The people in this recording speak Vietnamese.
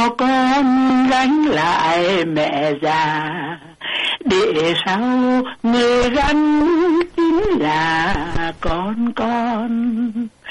cho con gánh lại mẹ già, để sau người gánh chính là con.